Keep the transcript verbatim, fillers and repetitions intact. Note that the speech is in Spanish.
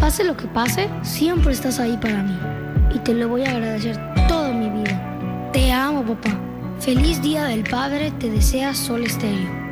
Pase lo que pase, siempre estás ahí para mí. Y te lo voy a agradecer toda mi vida. Te amo, papá. Feliz Día del Padre, te desea Sol Estéreo.